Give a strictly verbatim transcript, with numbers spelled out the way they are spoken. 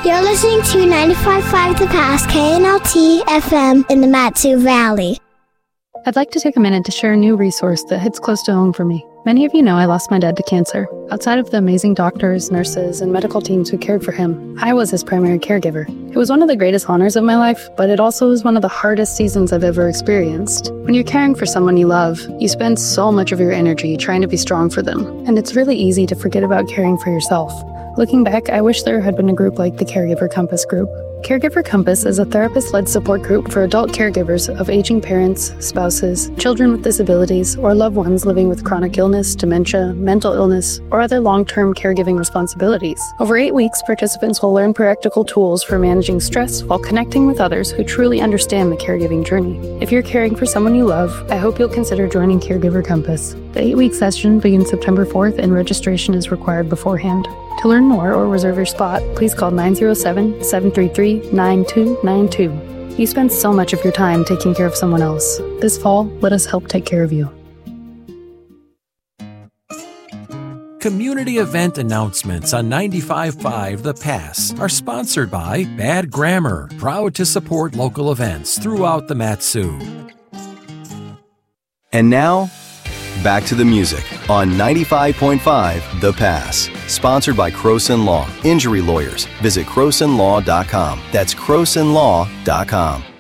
You're listening to ninety-five point five The Pass, K N L T F M in the Mat-Su Valley. I'd like to take a minute to share a new resource that hits close to home for me. Many of you know I lost my dad to cancer. Outside of the amazing doctors, nurses, and medical teams who cared for him, I was his primary caregiver. It was one of the greatest honors of my life, but it also was one of the hardest seasons I've ever experienced. When you're caring for someone you love, you spend so much of your energy trying to be strong for them, and it's really easy to forget about caring for yourself. Looking back, I wish there had been a group like the Caregiver Compass group. Caregiver Compass is a therapist-led support group for adult caregivers of aging parents, spouses, children with disabilities, or loved ones living with chronic illness, dementia, mental illness, or other long-term caregiving responsibilities. Over eight weeks, participants will learn practical tools for managing stress while connecting with others who truly understand the caregiving journey. If you're caring for someone you love, I hope you'll consider joining Caregiver Compass. The eight-week session begins September fourth, and registration is required beforehand. To learn more or reserve your spot, please call nine oh seven, seven three three, nine two nine two. You spend so much of your time taking care of someone else. This fall, let us help take care of you. Community event announcements on ninety-five point five The Pass are sponsored by Bad Grammar, proud to support local events throughout the Mat-Su. And now, back to the music on ninety-five point five The Pass. Sponsored by Croson Law. Injury lawyers. Visit croson law dot com. That's croson law dot com.